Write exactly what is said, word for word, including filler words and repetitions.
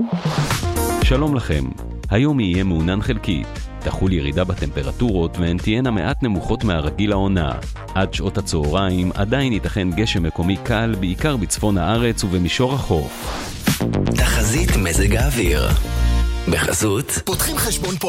שלום לכם, היום יהיה מעונן חלקית, תחול ירידה בטמפרטורות והן תהיינה מעט נמוכות מהרגיל לעונה. עד שעות הצהריים עדיין ייתכן גשם מקומי קל, בעיקר בצפון הארץ ובמישור החוף. תחזית מזג האוויר בחסות פותחים חשבון פה